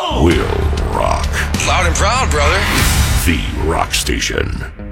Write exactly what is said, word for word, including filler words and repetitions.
We'll rock. Loud and proud, brother. The Rock Station.